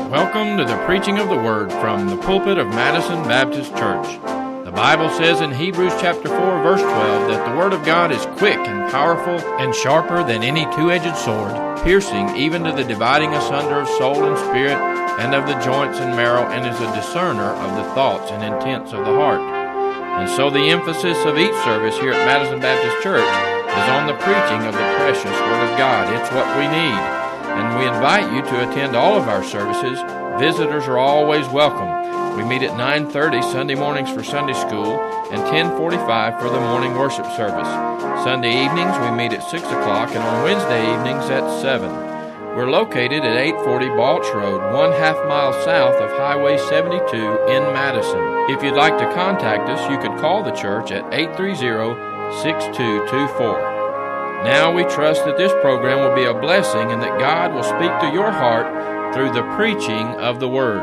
Welcome to the preaching of the Word from the pulpit of Madison Baptist Church. The Bible says in Hebrews chapter 4, verse 12, that the Word of God is quick and powerful and sharper than any two-edged sword, piercing even to the dividing asunder of soul and spirit and of the joints and marrow, and is a discerner of the thoughts and intents of the heart. And so the emphasis of each service here at Madison Baptist Church is on the preaching of the precious Word of God. It's what we need. And we invite you to attend all of our services. Visitors are always welcome. We meet at 9:30 Sunday mornings for Sunday school and 10:45 for the morning worship service. Sunday evenings we meet at 6 o'clock and on Wednesday evenings at 7. We're located at 840 Balch Road, 1/2 mile south of Highway 72 in Madison. If you'd like to contact us, you could call the church at 830-6224. Now we trust that this program will be a blessing and that God will speak to your heart through the preaching of the Word.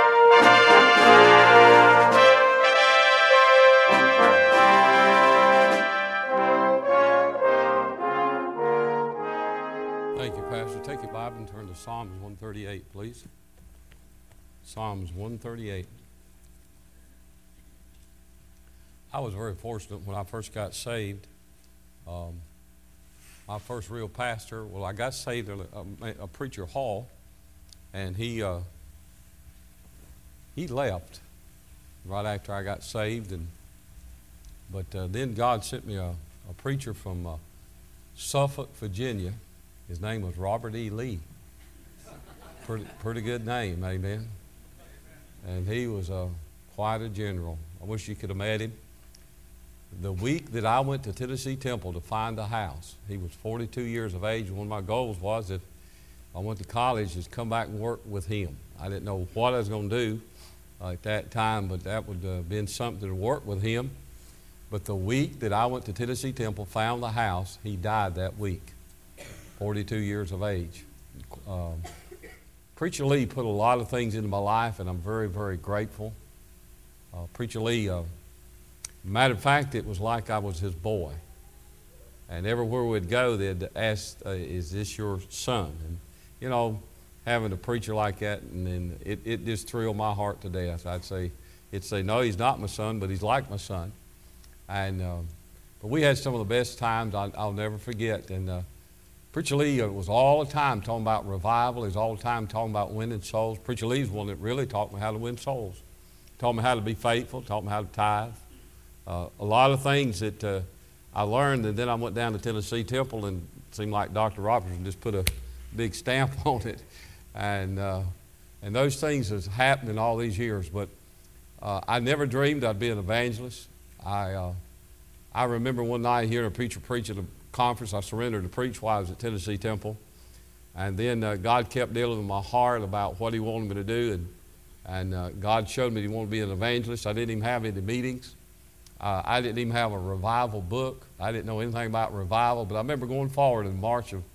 Thank you, Pastor. Take your Bible and turn to Psalms 138, please. Psalms 138. I was very fortunate when I first got saved. My first real pastor, I got saved at a preacher hall, and he left right after I got saved, but then God sent me a preacher from Suffolk, Virginia. His name was Robert E. Lee. Pretty good name, amen. And he was quite a general. I wish you could have met him. The week that I went to Tennessee Temple to find a house, he was 42 years of age. One of my goals was, if I went to college, is come back and work with him. I didn't know what I was going to do at that time, but that would have been something to work with him. But the week that I went to Tennessee Temple, found the house, he died that week, 42 years of age. Preacher Lee put a lot of things into my life, and I'm very, very grateful. Preacher Lee, matter of fact, it was like I was his boy. And everywhere we'd go, they'd ask, is this your son? And, you know, having a preacher like that, and then it just thrilled my heart to death. It'd say, no, he's not my son, but he's like my son. And but we had some of the best times I'll never forget. And Preacher Lee was all the time talking about revival. He was all the time talking about winning souls. Preacher Lee's one that really taught me how to win souls. Taught me how to be faithful, taught me how to tithe. A lot of things that I learned, and then I went down to Tennessee Temple, and it seemed like Dr. Robertson just put a big stamp on it. And those things has happened in all these years, but I never dreamed I'd be an evangelist. I remember one night hearing a preacher preach at a conference. I surrendered to preach while I was at Tennessee Temple. And then God kept dealing with my heart about what he wanted me to do, and God showed me he wanted to be an evangelist. I didn't even have any meetings. I didn't even have a revival book. I didn't know anything about revival, but I remember going forward in March of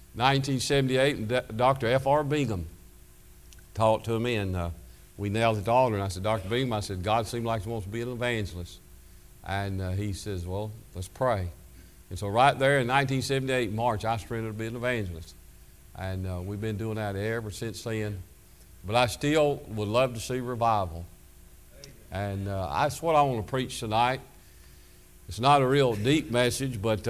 1978, and Dr. F.R. Bingham talked to me, and we knelt at the altar, and I said, Dr. Bingham, I said, God seemed like he wants to be an evangelist. And he says, well, let's pray. And so right there in 1978, March, I surrendered to be an evangelist. And we've been doing that ever since then. But I still would love to see revival. And that's what I want to preach tonight. It's not a real deep message, but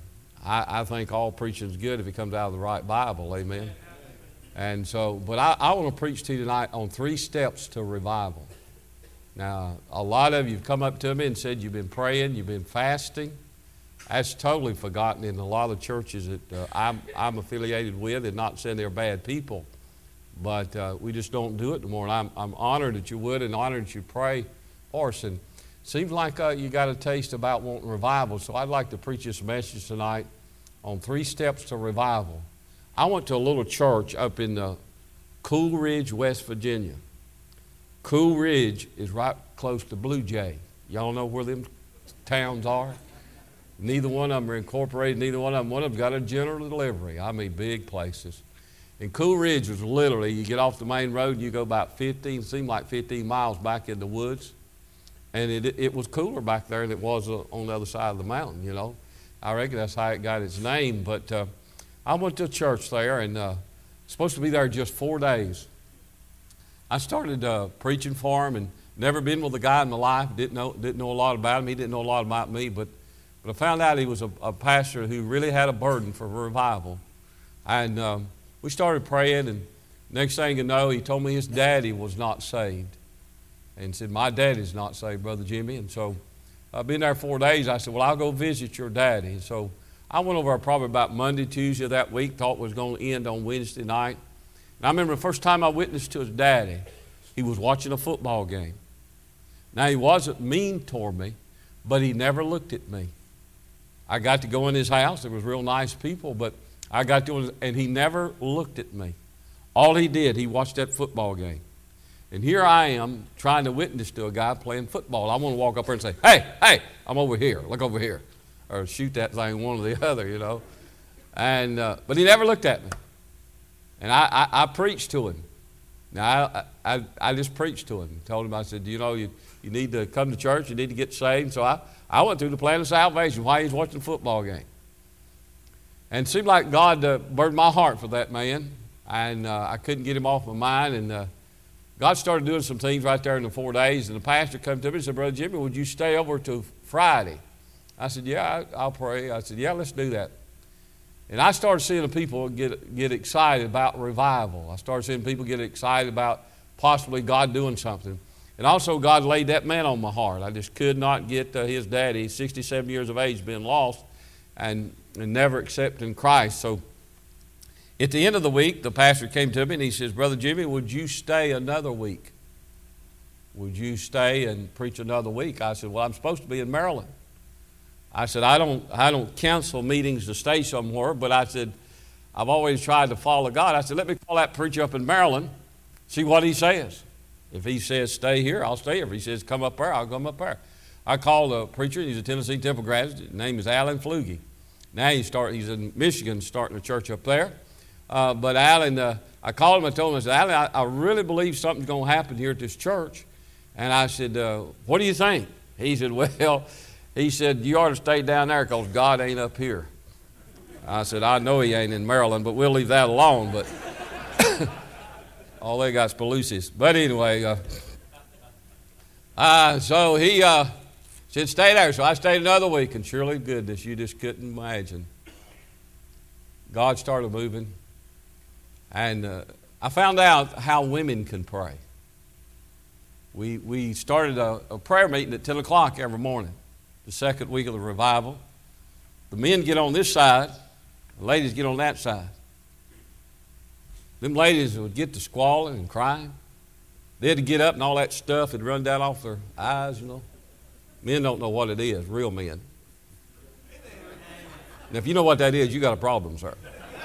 I think all preaching is good if it comes out of the right Bible, amen. And so, but I want to preach to you tonight on 3 steps to revival. Now, a lot of you have come up to me and said you've been praying, you've been fasting. That's totally forgotten in a lot of churches that I'm affiliated with, and not saying they're bad people. But we just don't do it anymore. And I'm honored that you would, and honored that you pray for us. And it seems like you got a taste about wanting revival. So I'd like to preach this message tonight on 3 steps to revival. I went to a little church up in Cool Ridge, West Virginia. Cool Ridge is right close to Blue Jay. Y'all know where them towns are? Neither one of them are incorporated. Neither one of them. One of them got a general delivery. I mean, big places. And Cool Ridge was literally, you get off the main road, you go about 15 miles back in the woods. And it was cooler back there than it was on the other side of the mountain, you know. I reckon that's how it got its name. But I went to church there, and supposed to be there just 4 days. I started preaching for him, and never been with a guy in my life. Didn't know a lot about him. He didn't know a lot about me, but I found out he was a pastor who really had a burden for revival. And we started praying, and next thing you know, he told me his daddy was not saved. And said, my daddy's not saved, Brother Jimmy. And so I've been there 4 days. I said, well, I'll go visit your daddy. And so I went over probably about Monday, Tuesday of that week, thought it was going to end on Wednesday night. And I remember the first time I witnessed to his daddy, he was watching a football game. Now, he wasn't mean toward me, but he never looked at me. I got to go in his house. There was real nice people, but I got to, and he never looked at me. All he did, he watched that football game. And here I am trying to witness to a guy playing football. I want to walk up there and say, hey, I'm over here. Look over here. Or shoot that thing one or the other, you know. And but he never looked at me. And I preached to him. Now, I just preached to him. Told him, I said, you know, you need to come to church. You need to get saved. So I went through the plan of salvation while he was watching the football game. And it seemed like God burned my heart for that man. And I couldn't get him off my mind. And God started doing some things right there in the 4 days. And the pastor came to me and said, Brother Jimmy, would you stay over till Friday? I said, yeah, I'll pray. I said, yeah, let's do that. And I started seeing the people get excited about revival. I started seeing people get excited about possibly God doing something. And also God laid that man on my heart. I just could not get his daddy, 67 years of age, being lost and never accepting Christ. So at the end of the week, the pastor came to me and he says, Brother Jimmy, would you stay another week? Would you stay and preach another week? I said, well, I'm supposed to be in Maryland. I said, I don't cancel meetings to stay somewhere, but I said, I've always tried to follow God. I said, let me call that preacher up in Maryland, see what he says. If he says stay here, I'll stay here. If he says come up there, I'll come up there. I called a preacher. He's a Tennessee Temple graduate. His name is Alan Flugie. Now he's in Michigan starting a church up there. But Alan, I called him and told him, I said, Alan, I really believe something's going to happen here at this church. And I said, what do you think? He said, well, he said, you ought to stay down there because God ain't up here. I said, I know he ain't in Maryland, but we'll leave that alone. But all they got is Pelusi's. But anyway, so he said, stay there. So I stayed another week, and surely goodness, you just couldn't imagine. God started moving. And I found out how women can pray. We started a prayer meeting at 10 o'clock every morning, the second week of the revival. The men get on this side, the ladies get on that side. Them ladies would get to squalling and crying. They had to get up and all that stuff had run down off their eyes, you know. Men don't know what it is, real men. And if you know what that is, you got a problem, sir.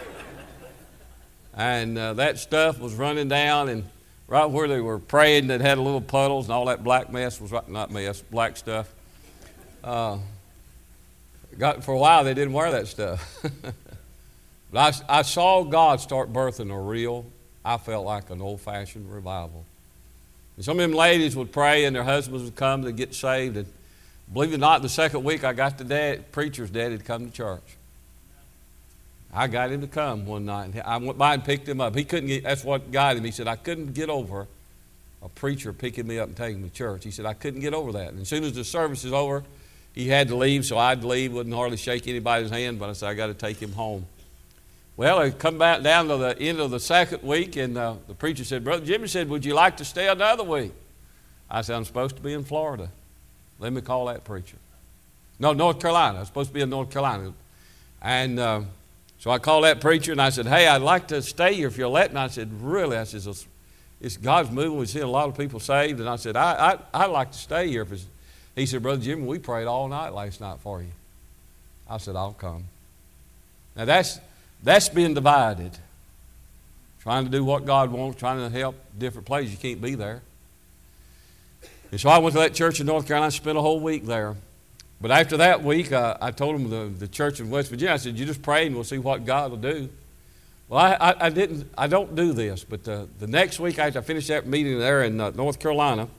And that stuff was running down, and right where they were praying, that had a little puddles, and all that black mess was black stuff. For a while, they didn't wear that stuff. But I saw God start birthing a real, I felt like an old-fashioned revival. And some of them ladies would pray, and their husbands would come to get saved. And believe it or not, the second week I got the preacher's daddy to come to church. I got him to come one night. I went by and picked him up. He couldn't get, that's what got him. He said, I couldn't get over a preacher picking me up and taking me to church. He said, I couldn't get over that. And as soon as the service is over, he had to leave, so I'd leave, wouldn't hardly shake anybody's hand, but I said, I got to take him home. Well, I come back down to the end of the second week, and the preacher said, Brother Jimmy said, would you like to stay another week? I said, I'm supposed to be in Florida. Let me call that preacher. No, North Carolina. I was supposed to be in North Carolina. And so I called that preacher, and I said, hey, I'd like to stay here if you'll let me. I said, really? I said, it's God's moving. We've seen a lot of people saved. And I said, I'd like to stay here. He said, Brother Jimmy, we prayed all night last night for you. I said, I'll come. Now that's being divided. Trying to do what God wants, trying to help different places. You can't be there. And so I went to that church in North Carolina, spent a whole week there. But after that week, I told them the church in West Virginia, I said, you just pray and we'll see what God will do. Well, I don't do this, but the next week after I finished that meeting there in North Carolina,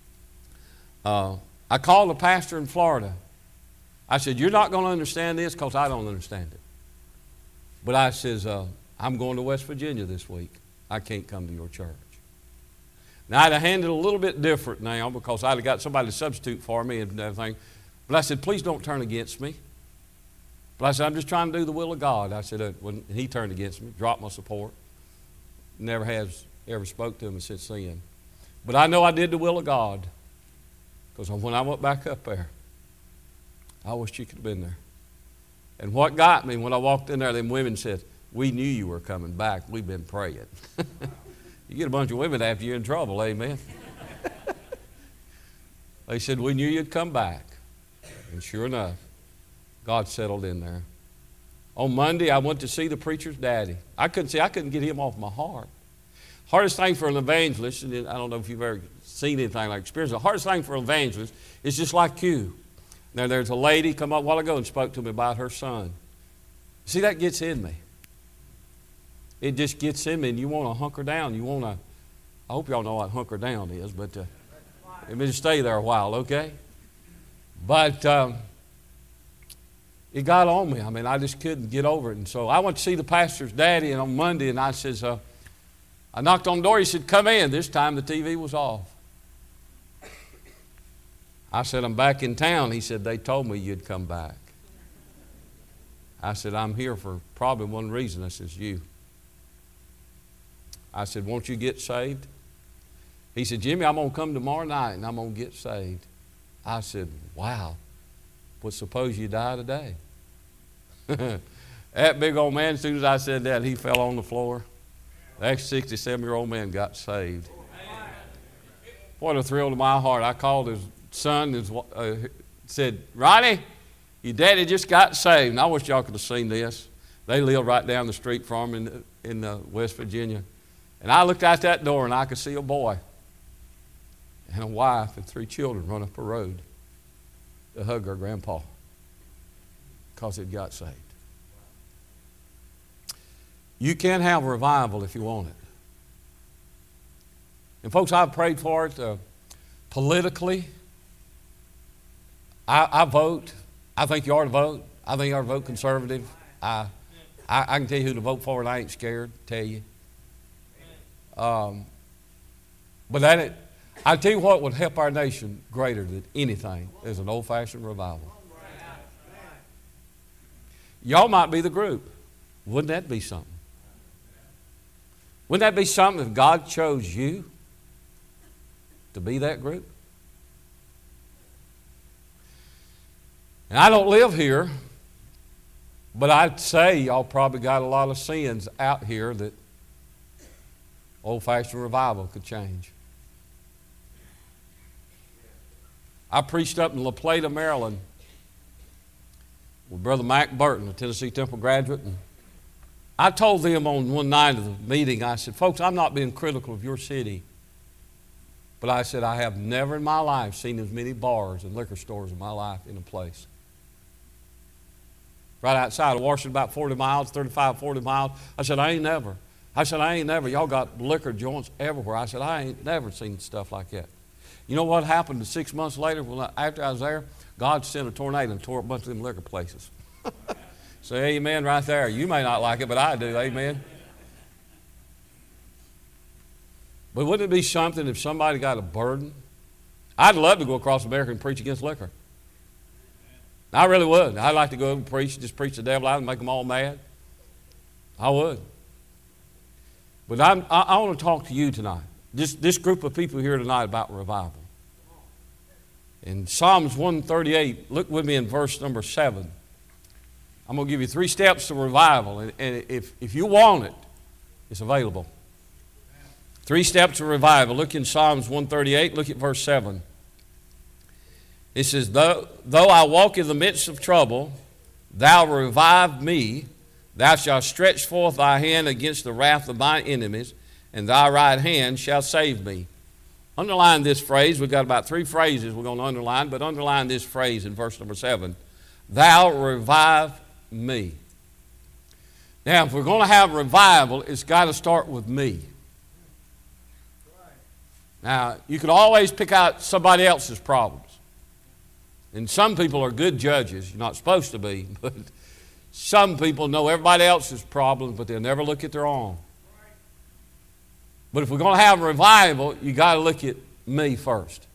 I called the pastor in Florida. I said, you're not going to understand this because I don't understand it. But I says, I'm going to West Virginia this week. I can't come to your church. Now, I'd have handled it a little bit different now because I'd have got somebody to substitute for me and everything. But I said, please don't turn against me. But I said, I'm just trying to do the will of God. I said, when he turned against me, dropped my support. Never has ever spoke to him since then. But I know I did the will of God. Because when I went back up there, I wish you could have been there. And what got me when I walked in there, them women said, we knew you were coming back. We've been praying. You get a bunch of women after you're in trouble, amen. They said, we knew you'd come back. And sure enough, God settled in there. On Monday, I went to see the preacher's daddy. I couldn't get him off my heart. Hardest thing for an evangelist, and I don't know if you've ever seen anything like experience, the hardest thing for an evangelist is just like you. Now, there's a lady come up a while ago and spoke to me about her son. See, that gets in me. It just gets in me, and you want to hunker down. I hope y'all know what hunker down is, but let me just stay there a while, okay? But it got on me. I mean, I just couldn't get over it. And so I went to see the pastor's daddy on Monday, and I says, I knocked on the door. He said, come in. This time the TV was off. I said, I'm back in town. He said, they told me you'd come back. I said, I'm here for probably one reason. I says, you. I said, won't you get saved? He said, Jimmy, I'm going to come tomorrow night and I'm going to get saved. I said, wow. But suppose you die today. That big old man, as soon as I said that, he fell on the floor. That 67-year-old man got saved. What a thrill to my heart. I called his son and said, Ronnie, your daddy just got saved. And I wish y'all could have seen this. They live right down the street from him in West Virginia. And I looked out that door and I could see a boy and a wife and 3 children run up a road to hug their grandpa because it got saved. You can have a revival if you want it. And folks, I've prayed for it politically. I vote. I think you ought to vote. I think you ought to vote conservative. I can tell you who to vote for and I ain't scared to tell you. But I tell you what would help our nation greater than anything is an old-fashioned revival. Y'all might be the group. Wouldn't that be something? Wouldn't that be something if God chose you to be that group? And I don't live here, but I'd say y'all probably got a lot of sins out here that old-fashioned revival could change. I preached up in La Plata, Maryland with Brother Mac Burton, a Tennessee Temple graduate. And I told them on one night of the meeting, I said, folks, I'm not being critical of your city, but I said, I have never in my life seen as many bars and liquor stores in my life in a place. Right outside of Washington, about 40 miles, 35, 40 miles. I said, I ain't never. Y'all got liquor joints everywhere. I said, I ain't never seen stuff like that. You know what happened 6 months later? Well, after I was there, God sent a tornado and tore a bunch of them liquor places. Say amen right there. You may not like it, but I do. Amen. But wouldn't it be something if somebody got a burden? I'd love to go across America and preach against liquor. I really would. I'd like to go and just preach the devil out and make them all mad. I would. But I want to talk to you tonight. This group of people here tonight about revival. In Psalms 138, look with me in verse number 7. I'm going to give you 3 steps to revival. And if you want it, it's available. 3 steps to revival. Look in Psalms 138, look at verse 7. It says, though I walk in the midst of trouble, thou revive me. Thou shalt stretch forth thy hand against the wrath of mine enemies, and thy right hand shall save me. Underline this phrase. We've got about 3 phrases we're going to underline, but underline this phrase in verse number 7. Thou revive me. Now, if we're going to have revival, it's got to start with me. Now, you can always pick out somebody else's problems. And some people are good judges. You're not supposed to be, but some people know everybody else's problems, but they'll never look at their own. But if we're going to have a revival, you got to look at me first.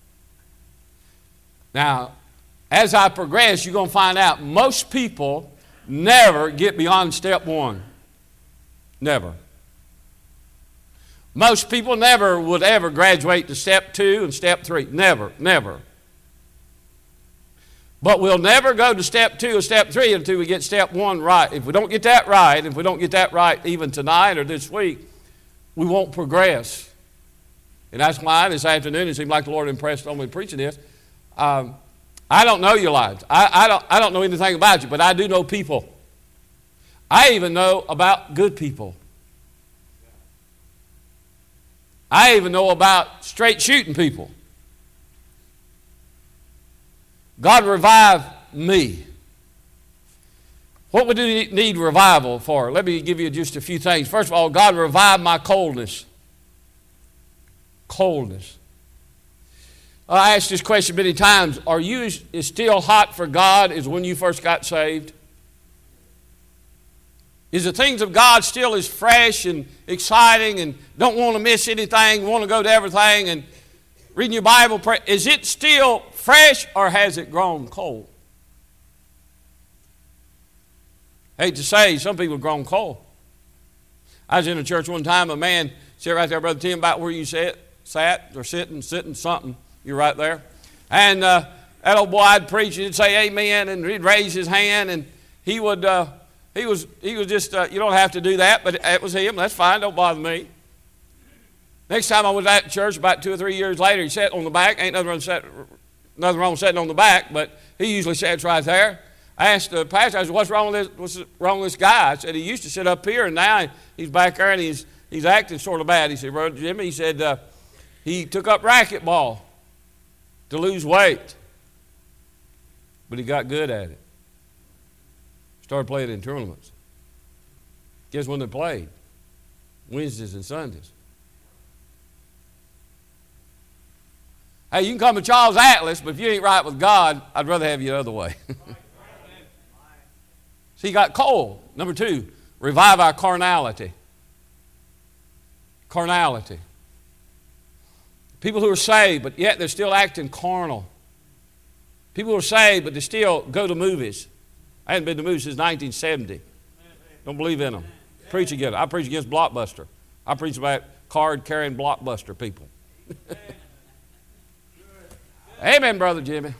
Now, as I progress, you're going to find out most people never get beyond step one. Never. Most people never would ever graduate to step 2 and step 3. Never, never. But we'll never go to step 2 or step 3 until we get step 1 right. If we don't get that right, if we don't get that right even tonight or this week, we won't progress. And that's why this afternoon it seemed like the Lord impressed on me preaching this. I don't know your lives. I don't know anything about you, but I do know people. I even know about good people. I even know about straight shooting people. God revive me. What would you need revival for? Let me give you just a few things. First of all, God revive my coldness. Coldness. I asked this question many times. Are you as still hot for God as when you first got saved? Is the things of God still as fresh and exciting and don't want to miss anything, want to go to everything and reading your Bible? Is it still fresh or has it grown cold? I hate to say, some people have grown cold. I was in a church one time, a man said right there, Brother Tim, about where you sat or sitting something. You're right there. And that old boy I'd preach, he'd say amen, and he'd raise his hand, and he would... He was just, you don't have to do that, but it was him. That's fine. Don't bother me. Next time I was at church, about 2 or 3 years later, he sat on the back. Ain't nothing wrong with sitting on the back, but he usually sits right there. I asked the pastor, I said, what's wrong with this guy? I said, he used to sit up here, and now he's back there, and he's acting sort of bad. He said, Brother Jimmy, he said, he took up racquetball to lose weight, but he got good at it. Started playing in tournaments. Guess when they played? Wednesdays and Sundays. Hey, you can come to Charles Atlas, but if you ain't right with God, I'd rather have you the other way. See, you got cold. Number 2, revive our carnality. Carnality. People who are saved, but yet they're still acting carnal. People who are saved, but they still go to movies. I hadn't been to movies since 1970. Don't believe in them. Preach against it. I preach against Blockbuster. I preach about card-carrying Blockbuster people. Amen, Brother Jimmy.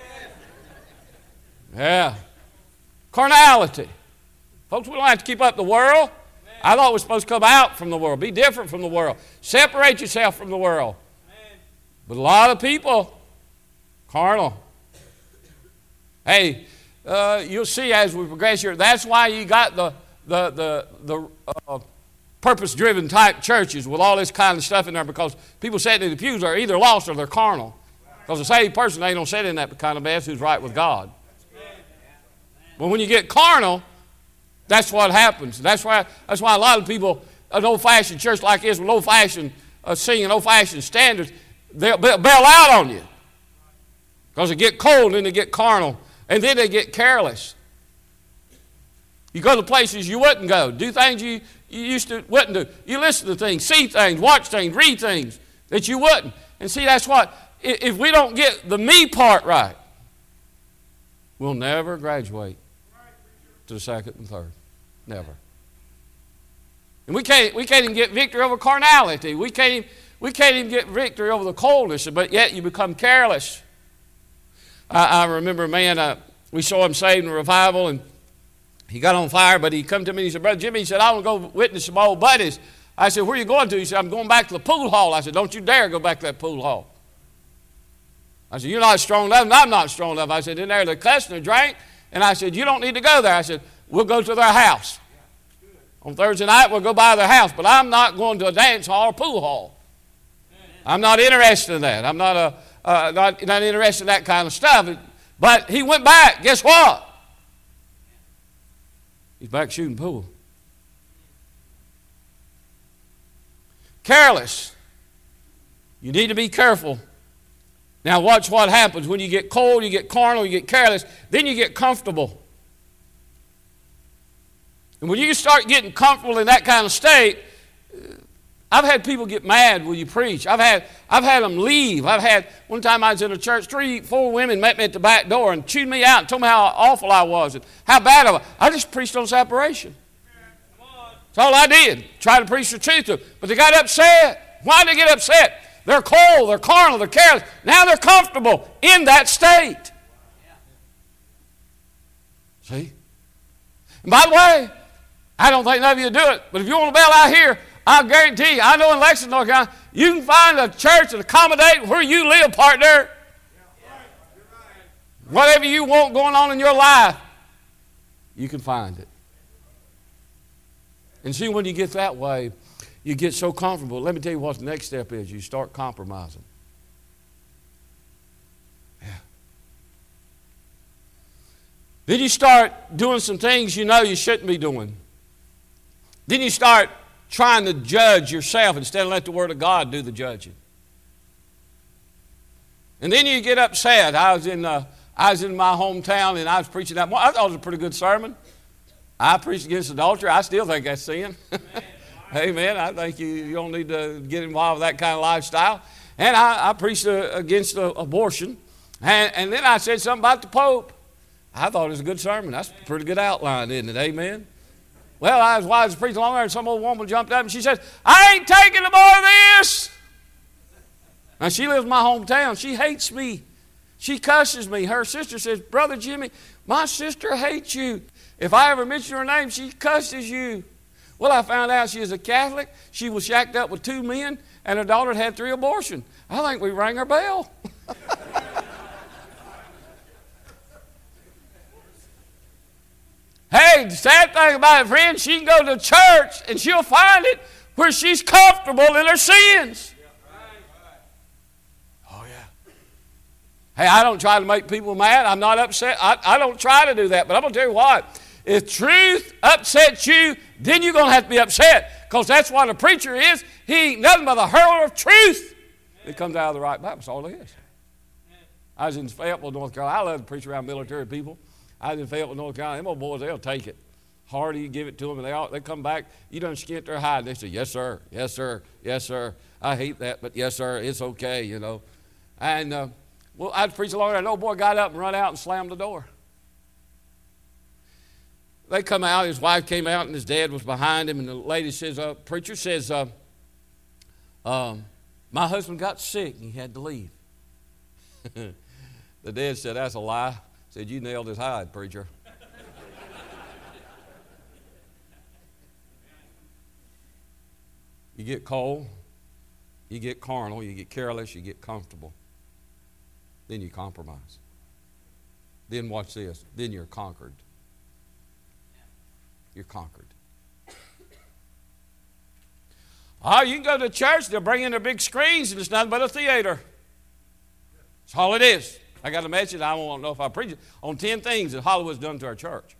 Yeah. Carnality. Folks, we don't have to keep up the world. I thought we were supposed to come out from the world, be different from the world, separate yourself from the world. But a lot of people, carnal. Hey, you'll see as we progress here, that's why you got the purpose-driven type churches with all this kind of stuff in there, because people sitting in the pews are either lost or they're carnal. Because a saved person ain't going to sit in that kind of mess who's right with God. But when you get carnal, that's what happens. That's why a lot of people, an old-fashioned church like this with old-fashioned singing, old-fashioned standards, they'll bail out on you. Because they get cold and they get carnal. And then they get careless. You go to places you wouldn't go. Do things you used to wouldn't do. You listen to things, see things, watch things, read things that you wouldn't. And see, that's what, if we don't get the me part right, we'll never graduate to the second and third. Never. And we can't even get victory over carnality. We can't even get victory over the coldness, but yet you become careless. I remember a man, we saw him saved in a revival, and he got on fire, but he come to me and he said, Brother Jimmy, he said, I want to go witness some old buddies. I said, where are you going to? He said, I'm going back to the pool hall. I said, don't you dare go back to that pool hall. I said, you're not strong enough, and I'm not strong enough. I said, in there they're cussing and drank, and I said, you don't need to go there. I said, we'll go to their house. On Thursday night, we'll go by their house, but I'm not going to a dance hall or pool hall. I'm not interested in that. I'm not interested in that kind of stuff. But he went back. Guess what? He's back shooting pool. Careless. You need to be careful. Now watch what happens. When you get cold, you get carnal, you get careless, then you get comfortable. And when you start getting comfortable in that kind of state, I've had people get mad when you preach. I've had them leave. One time I was in a church, 4 women met me at the back door and chewed me out and told me how awful I was and how bad I was. I just preached on separation. That's all I did. Try to preach the truth to them. But they got upset. Why did they get upset? They're cold, they're carnal, they're careless. Now they're comfortable in that state. See? And by the way, I don't think none of you do it, but if you want to bail out here, I guarantee you, I know in Lexington, North Carolina, you can find a church that accommodates where you live, partner. Whatever you want going on in your life, you can find it. And see, when you get that way, you get so comfortable. Let me tell you what the next step is. You start compromising. Yeah. Then you start doing some things you know you shouldn't be doing. Then you start trying to judge yourself instead of let the Word of God do the judging. And then you get upset. I was in my hometown and I was preaching that. I thought it was a pretty good sermon. I preached against adultery. I still think that's sin. Amen. I think you don't need to get involved with that kind of lifestyle. And I preached against abortion. And then I said something about the Pope. I thought it was a good sermon. That's a pretty good outline, isn't it? Amen. Well, while I was preaching along there, and some old woman jumped up and she said, I ain't taking no more of this. Now, she lives in my hometown. She hates me. She cusses me. Her sister says, Brother Jimmy, my sister hates you. If I ever mention her name, she cusses you. Well, I found out she is a Catholic. She was shacked up with 2 men, and her daughter had 3 abortions. I think we rang her bell. Hey, the sad thing about it, friend, she can go to church and she'll find it where she's comfortable in her sins. Oh, yeah. Hey, I don't try to make people mad. I'm not upset. I don't try to do that. But I'm going to tell you what. If truth upsets you, then you're going to have to be upset. Because that's what a preacher is. He ain't nothing but a hurler of truth. It comes out of the right Bible. That's all it is. I was in Fayetteville, North Carolina. I love to preach around military people. I was in Fayetteville, North Carolina. Them old boys, they'll take it. Hardy, you give it to them, and they come back. You done skint their hide. They say, yes, sir, yes, sir, yes, sir. I hate that, but yes, sir, it's okay, you know. And, well, I was preaching along there. An old boy got up and run out and slammed the door. They come out. His wife came out, and his dad was behind him. And the lady says, preacher says, my husband got sick, and he had to leave. The dad said, that's a lie. Said, you nailed his hide, preacher. You get cold, you get carnal, you get careless, you get comfortable. Then you compromise. Then watch this. Then you're conquered. You're conquered. Oh, you can go to church, they'll bring in their big screens, and it's nothing but a theater. That's all it is. I got a message. I want to know if I preach it on 10 things that Hollywood's done to our church.